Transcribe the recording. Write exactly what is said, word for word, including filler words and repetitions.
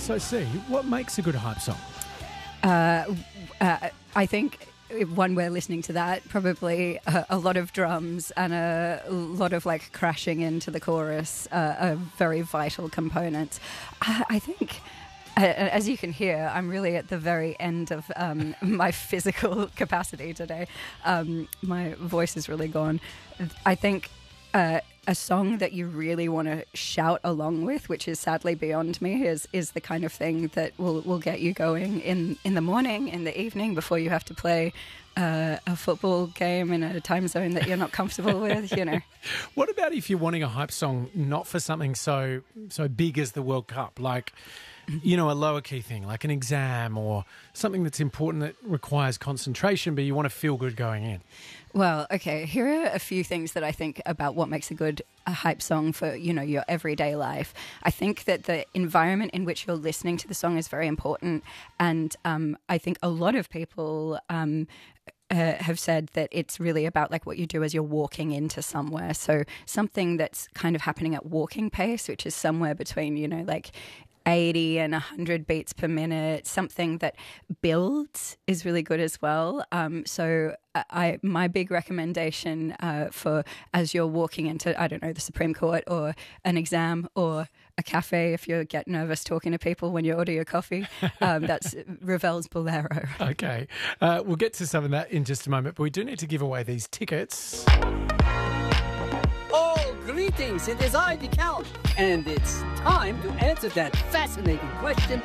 So, C, what makes a good hype song? Uh, uh, I think when we're listening to that, probably a, a lot of drums and a lot of like crashing into the chorus uh, are very vital components. I, I think... Uh, as you can hear, I'm really at the very end of um, my physical capacity today. Um, my voice is really gone. I think uh, a song that you really want to shout along with, which is sadly beyond me, is is the kind of thing that will, will get you going in, in the morning, in the evening, before you have to play uh, a football game in a time zone that you're not comfortable with, you know. What about if you're wanting a hype song not for something so so big as the World Cup, like, you know, a lower key thing, like an exam or something that's important that requires concentration, but you want to feel good going in? Well, okay, here are a few things that I think about what makes a good a hype song for, you know, your everyday life. I think that the environment in which you're listening to the song is very important. And um, I think a lot of people... Um, Uh, have said that it's really about like what you do as you're walking into somewhere. So something that's kind of happening at walking pace, which is somewhere between, you know, like eighty and one hundred beats per minute. Something that builds is really good as well. Um, so I, my big recommendation uh, for as you're walking into, I don't know, the Supreme Court or an exam or a cafe, if you get nervous talking to people when you order your coffee, um, that's Ravel's Bolero. Okay. Uh, we'll get to some of that in just a moment, but we do need to give away these tickets. Oh, greetings. It is I, the Count. And it's time to answer that fascinating question